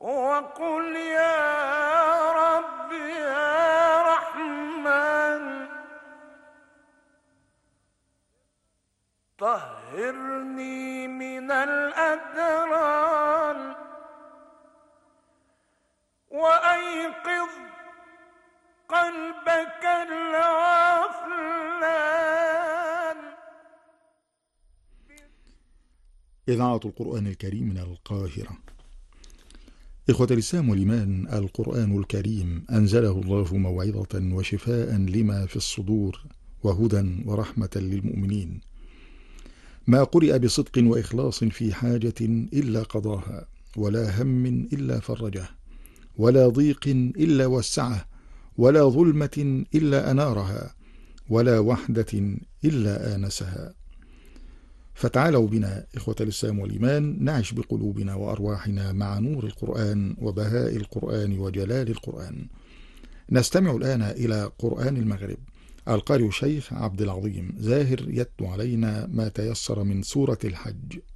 وقل يا رب يا رحمن طهرني من الأدران وأيقظ قلبك الغفلان. إذاعة القرآن الكريم من القاهرة. إخوة الإسلام والإيمان، القرآن الكريم أنزله الله موعظة وشفاء لما في الصدور وهدى ورحمة للمؤمنين. ما قرئ بصدق وإخلاص في حاجة إلا قضاها، ولا هم إلا فرجه، ولا ضيق إلا وسعه، ولا ظلمة إلا أنارها، ولا وحدة إلا آنسها. فتعالوا بنا إخوة الإسلام والإيمان نعش بقلوبنا وأرواحنا مع نور القرآن وبهاء القرآن وجلال القرآن. نستمع الآن إلى قرآن المغرب. القارئ الشيخ عبد العظيم زاهر يتلو علينا ما تيسر من سورة الحج.